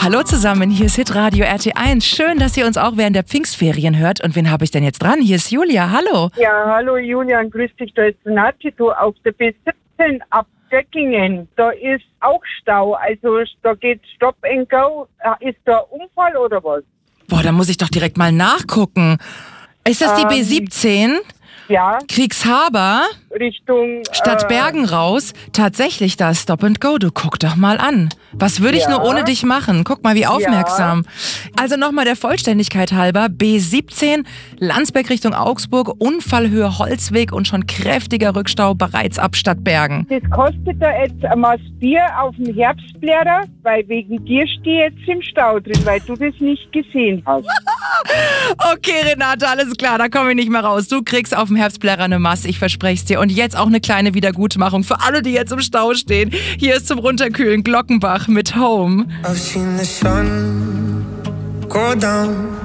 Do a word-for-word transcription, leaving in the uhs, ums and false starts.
Hallo zusammen, hier ist Hitradio R T eins. Schön, dass ihr uns auch während der Pfingstferien hört. Und wen habe ich denn jetzt dran? Hier ist Julia, hallo. Ja, hallo Julian, grüß dich, da ist Nati, du auf der B siebzehn ab Göckingen. Da ist auch Stau, also da geht Stop and Go. Ist da Unfall oder was? Boah, da muss ich doch direkt mal nachgucken. Ist das die Ähm, B siebzehn? Ja, Kriegshaber, Richtung... Stadt äh, Bergen raus. Tatsächlich, da ist Stop and Go. Du guck doch mal an. Was würde ich Ja. nur ohne dich machen? Guck mal, wie aufmerksam. Also nochmal der Vollständigkeit halber. B siebzehn, Landsberg Richtung Augsburg, Unfallhöhe Holzweg und schon kräftiger Rückstau bereits ab Stadt Bergen. Das kostet da jetzt ein Maß Bier auf dem Herbstblätter, weil wegen dir stehe ich jetzt im Stau drin, weil du das nicht gesehen hast. Okay, Renate, alles klar, da komme ich nicht mehr raus. Du kriegst auf dem Herbstblätter eine Masse, ich verspreche es dir. Und jetzt auch eine kleine Wiedergutmachung für alle, die jetzt im Stau stehen. Hier ist zum Runterkühlen Glockenbach mit Home. I've seen the sun go down.